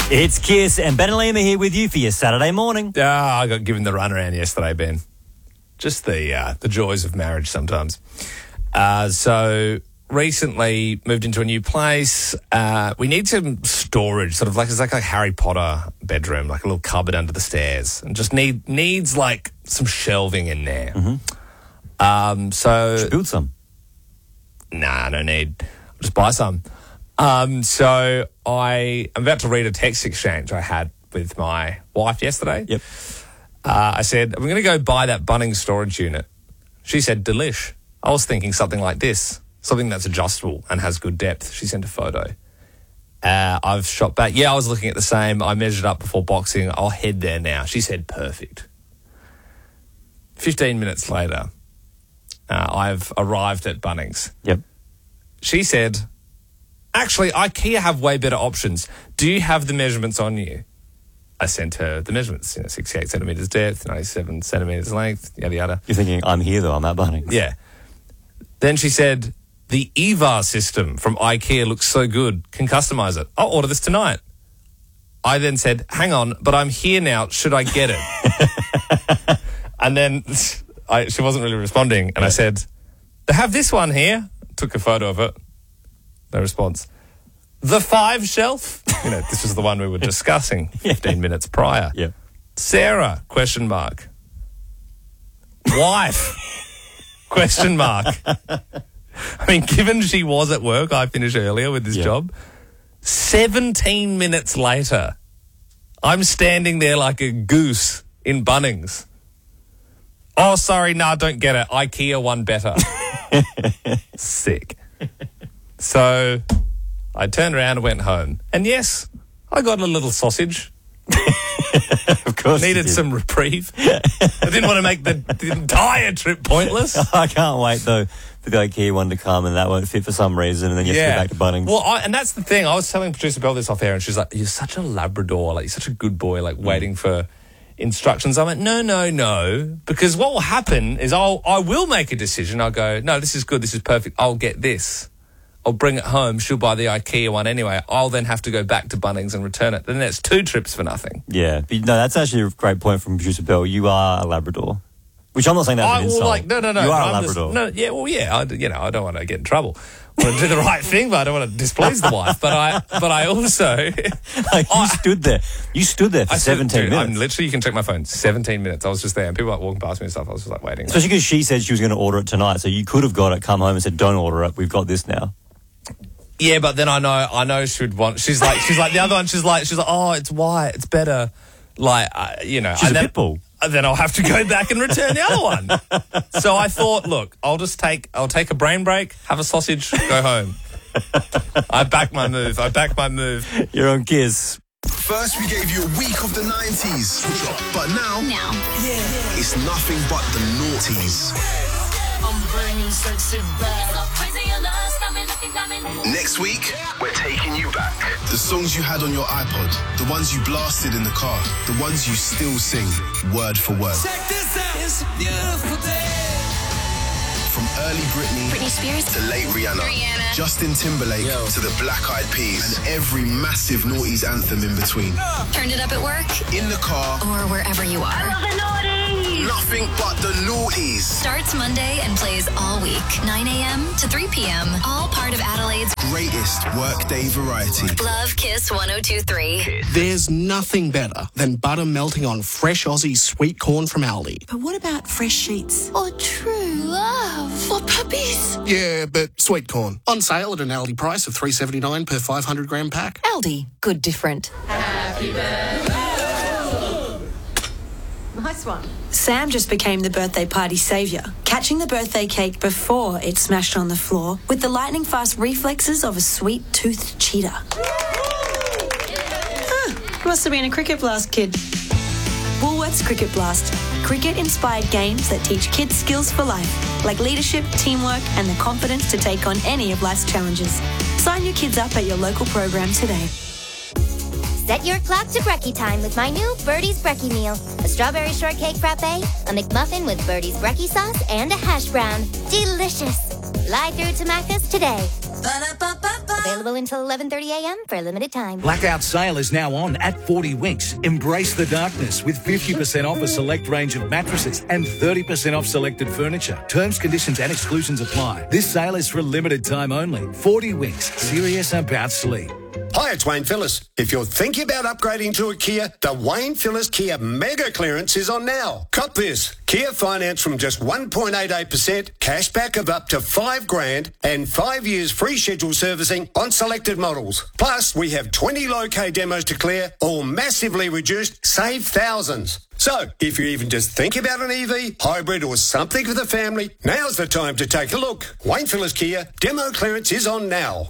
It's Kiss and Ben and Liam are here with you for your Saturday morning. I got given the runaround yesterday, Ben. Just the joys of marriage sometimes. So recently moved into a new place. We need some storage, sort of like it's like a Harry Potter bedroom, like a little cupboard under the stairs, and just needs like some shelving in there. Mm-hmm. Should build some. Nah, no need. I'll just buy some. So I'm about to read a text exchange I had with my wife yesterday. Yep. I said, I'm going to go buy that Bunnings storage unit. She said, delish. I was thinking something like this, something that's adjustable and has good depth. She sent a photo. I've shot back. Yeah, I was looking at the same. I measured up before boxing. I'll head there now. She said, perfect. 15 minutes later, I've arrived at Bunnings. Yep. She said, actually, IKEA have way better options. Do you have the measurements on you? I sent her the measurements, 68 centimetres depth, 97 centimetres length, yada, yada. You're thinking, I'm here though, I'm at Bunnings. Yeah. Then she said, the EVA system from IKEA looks so good. Can customise it. I'll order this tonight. I then said, hang on, but I'm here now. Should I get it? And then she wasn't really responding. And I said, they have this one here. Took a photo of it. No response. The 5 shelf? This was the one we were discussing 15 minutes prior. Yeah. Sarah, question mark. Wife, question mark. I mean, given she was at work, I finished earlier with this job. 17 minutes later, I'm standing there like a goose in Bunnings. Oh, sorry, don't get it. IKEA one better. Sick. So I turned around and went home. And yes, I got a little sausage. Of course. Needed some reprieve. I didn't want to make the entire trip pointless. I can't wait, though, for the IKEA one to come and that won't fit for some reason and then you have to go back to Bunnings. Well, and that's the thing. I was telling producer Belle this off air and she's like, you're such a Labrador. Like, you're such a good boy, like waiting for instructions. I went, no. Because what will happen is I will make a decision. I'll go, no, this is good. This is perfect. I'll get this. I'll bring it home. She'll buy the IKEA one anyway. I'll then have to go back to Bunnings and return it. Then that's 2 trips for nothing. Yeah. But, no, that's actually a great point from producer Belle. You are a Labrador. Which I'm not saying that's an insult. No. You are a Labrador. I don't want to get in trouble. I want to do the right thing, but I don't want to displease the wife. But I also... you stood there. You stood there for 17 minutes. I'm literally, you can check my phone, 17 minutes. I was just there and people were walking past me and stuff. I was just like waiting. Especially because she said she was going to order it tonight. So you could have got it, come home and said, don't order it. We've got this now. Yeah, but then I know she'd want... She's like the other one, she's like, oh, it's white, it's better. Like, She's a pit bull. Then I'll have to go back and return the other one. So I thought, look, I'll take a brain break, have a sausage, go home. I back my move. You're on Kiss. First, we gave you a week of the 90s. But now, it's nothing but the noughties. I'm bringing sexy back. Next week, we're taking you back. The songs you had on your iPod, the ones you blasted in the car, the ones you still sing word for word. Check this out. It's a beautiful day. From early Britney Spears to late Rihanna, Justin Timberlake to the Black Eyed Peas, and every massive noughties anthem in between. Turned it up at work, In the car, or wherever you are. nothing but the noughties. Starts Monday and plays all week, 9 a.m. to 3 p.m. All part of Adelaide's Greatest workday variety. Love Kiss 102.3. There's nothing better than butter melting on fresh Aussie sweet corn from Aldi. But what about fresh sheets? Or true love. Or puppies? Yeah, but sweet corn. On sale at an Aldi price of $3.79 per 500 gram pack. Aldi, good different. Nice one. Sam just became the birthday party saviour, catching the birthday cake before it smashed on the floor with the lightning-fast reflexes of a sweet-toothed cheetah. Must have been a Cricket Blast kid. Woolworths Cricket Blast. Cricket-inspired games that teach kids skills for life, like leadership, teamwork, and the confidence to take on any of life's challenges. Sign your kids up at your local program today. Set your clock to brekkie time with my new Birdie's Brekkie meal. A strawberry shortcake frappe, a McMuffin with Birdie's Brekkie sauce, and a hash brown. Delicious. Fly through to Macca's today. Available until 11:30 a.m. for a limited time. Blackout sale is now on at 40 Winks. Embrace the darkness with 50% off a select range of mattresses and 30% off selected furniture. Terms, conditions and exclusions apply. This sale is for a limited time only. 40 Winks. Serious about sleep. Hi, it's Wayne Phillis. If you're thinking about upgrading to a Kia, the Wayne Phillis Kia Mega Clearance is on now. Cop this. Kia finance from just 1.88%, cashback of up to $5,000 and 5 years free scheduled servicing on selected models. Plus, we have 20 low-K demos to clear, all massively reduced, save thousands. So, if you even just think about an EV, hybrid or something for the family, now's the time to take a look. Wayne Phillis Kia, demo clearance is on now.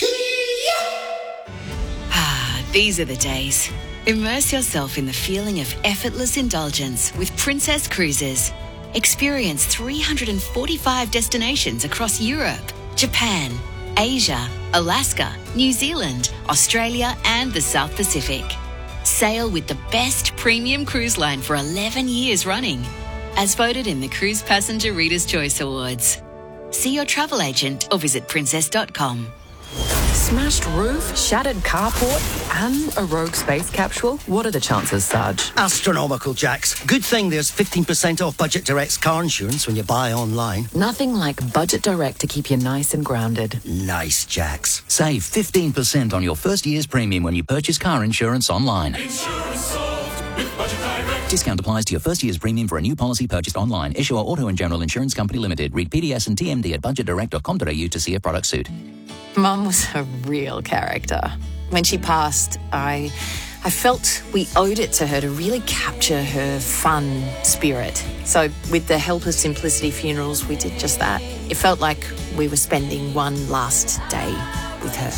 These are the days. Immerse yourself in the feeling of effortless indulgence with Princess Cruises. Experience 345 destinations across Europe, Japan, Asia, Alaska, New Zealand, Australia and the South Pacific. Sail with the best premium cruise line for 11 years running, as voted in the Cruise Passenger Reader's Choice Awards. See your travel agent or visit princess.com. Smashed roof, shattered carport, and a rogue space capsule? What are the chances, Sarge? Astronomical, Jax. Good thing there's 15% off Budget Direct's car insurance when you buy online. Nothing like Budget Direct to keep you nice and grounded. Nice, Jax. Save 15% on your first year's premium when you purchase car insurance online. Insurance solved with Budget Direct. Discount applies to your first year's premium for a new policy purchased online. Issuer Auto and General Insurance Company Limited. Read PDS and TMD at budgetdirect.com.au to see a product suit. Mum was a real character. When she passed, I felt we owed it to her to really capture her fun spirit. So with the help of Simplicity Funerals, we did just that. It felt like we were spending one last day with her.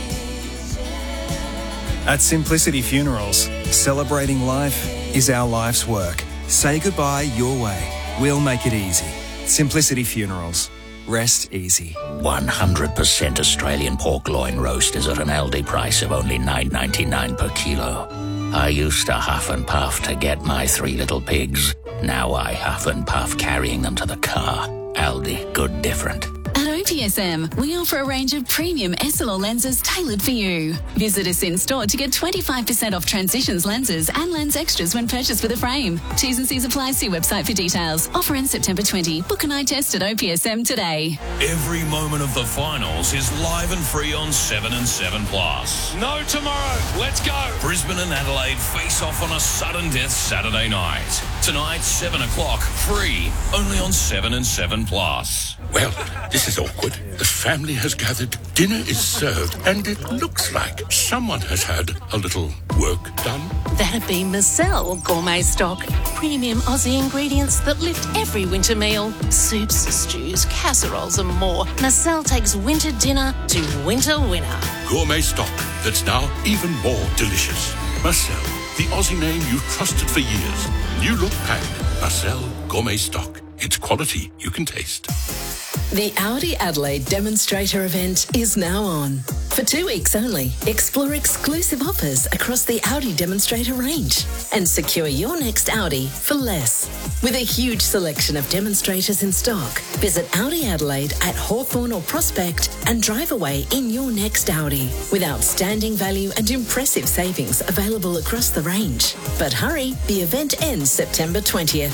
At Simplicity Funerals, celebrating life is our life's work. Say goodbye your way. We'll make it easy. Simplicity Funerals. Rest easy. 100% Australian pork loin roast is at an Aldi price of only $9.99 per kilo. I used to huff and puff to get my 3 little pigs. Now I huff and puff carrying them to the car. Aldi, good different. At OPSM, we offer a range of premium SLR lenses tailored for you. Visit us in store to get 25% off Transitions lenses and lens extras when purchased with a frame. T's and C's apply. See website for details. Offer ends September 20. Book an eye test at OPSM today. Every moment of the finals is live and free on 7 and 7 Plus. No tomorrow. Let's go. Brisbane and Adelaide face off on a sudden death Saturday night. Tonight, 7 o'clock, free, only on 7 and 7 Plus. Well, this is awkward. The family has gathered, dinner is served, and it looks like someone has had a little work done. That'd be Marcel Gourmet Stock. Premium Aussie ingredients that lift every winter meal. Soups, stews, casseroles and more. Marcel takes winter dinner to winter winner. Gourmet stock that's now even more delicious. Marcel, the Aussie name you've trusted for years. New look packed. Marcel Gourmet Stock. It's quality you can taste. The Audi Adelaide demonstrator event is now on. For 2 weeks only, explore exclusive offers across the Audi demonstrator range and secure your next Audi for less. With a huge selection of demonstrators in stock, visit Audi Adelaide at Hawthorn or Prospect and drive away in your next Audi with outstanding value and impressive savings available across the range. But hurry, the event ends September 20th.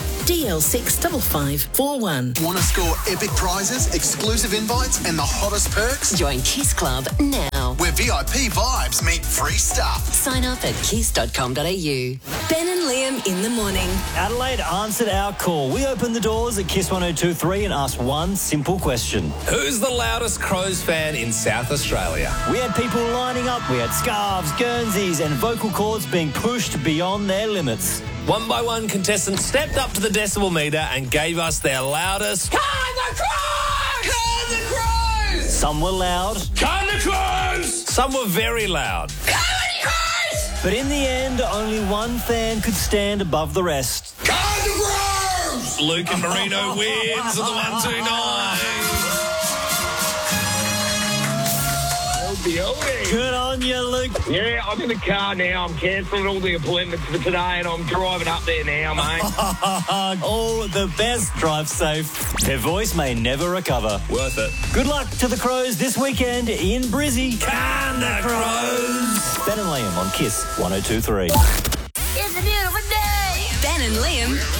DL65541. Want to score epic prizes, exclusive invites and the hottest perks? Join Kiss Club now. Where VIP vibes meet free stuff. Sign up at kiss.com.au. Ben and Liam in the morning. Adelaide answered our call. We opened the doors at Kiss 1023 and asked one simple question. Who's the loudest Crows fan in South Australia? We had people lining up. We had scarves, guernseys and vocal cords being pushed beyond their limits. One by one, contestants stepped up to the decibel meter and gave us their loudest... Can the Crows! Can the Crows! Some were loud. Can the Crows! Some were very loud. Can the Crows! But in the end, only one fan could stand above the rest. Can the Crows! Luke and Marino wins on the 129. Well beauty. Good on you, Luke. Yeah, I'm in the car now. I'm cancelling all the appointments for today and I'm driving up there now, mate. All the best. Drive safe. Their voice may never recover. Worth it. Good luck to the Crows this weekend in Brizzy. Can the Crows? Ben and Liam on KISS 102.3. It's a beautiful day. Ben and Liam